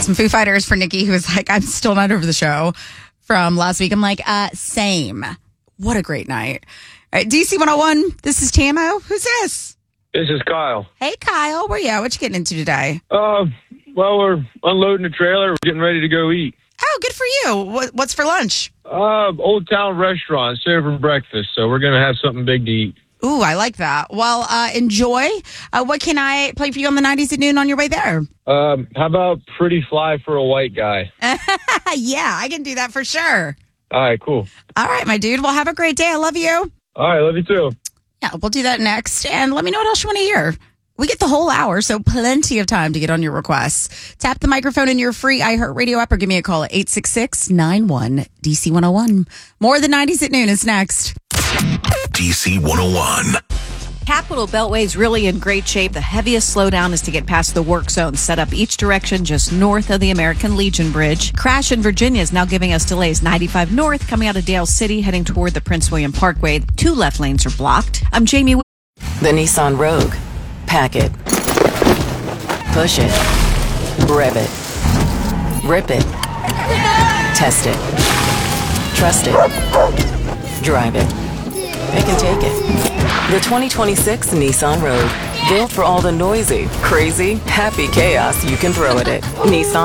some Foo Fighters for Nikki, who was like, I'm still not over the show from last week. I'm like, same. What a great night. All right, DC 101, this is Tamo. Who's this? This is Kyle. Hey, Kyle. Where you at? What you getting into today? Well, we're unloading the trailer. We're getting ready to go eat. Oh, good for you. What's for lunch? Old Town Restaurant, serving breakfast. So we're going to have something big to eat. Ooh, I like that. Well, enjoy. What can I play for you on the 90s at noon on your way there? How about Pretty Fly for a White Guy? Yeah, I can do that for sure. All right, cool. All right, my dude. Well, have a great day. I love you. All right, love you too. Yeah, we'll do that next. And let me know what else you want to hear. We get the whole hour, so plenty of time to get on your requests. Tap the microphone in your free iHeartRadio app or give me a call at 866-91-DC101. More than 90s at noon is next. DC 101. Capital Beltway is really in great shape. The heaviest slowdown is to get past the work zone set up each direction just north of the American Legion Bridge. Crash in Virginia is now giving us delays. 95 north coming out of Dale City heading toward the Prince William Parkway. 2 left lanes are blocked. I'm Jamie. The Nissan Rogue. Pack it. Push it. Rev it. Rip it. Test it. Trust it. Drive it. Pick and take it. The 2026 Nissan Rogue. Built for all the noisy, crazy, happy chaos you can throw at it. Nissan.